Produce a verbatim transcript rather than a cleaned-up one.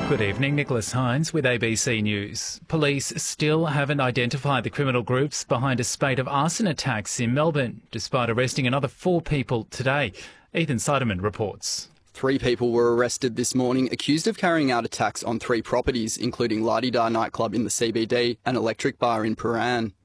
Good evening, Nicholas Hines with A B C News. Police still haven't identified the criminal groups behind a spate of arson attacks in Melbourne, despite arresting another four people today. Ethan Seiderman reports. Three people were arrested this morning accused of carrying out attacks on three properties, including La Di Da nightclub in the C B D and Electric Bar in Prahran.